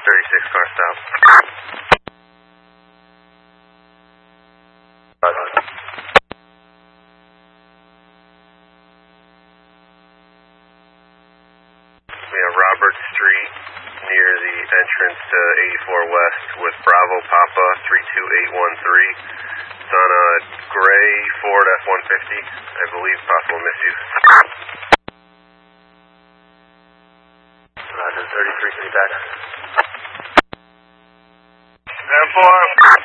36 car stop. We have Robert Street near the entrance to 84 West with Bravo Papa 32813. It's on a gray Ford F-150, I believe possible misuse. Roger, 33, can you back? 10-4.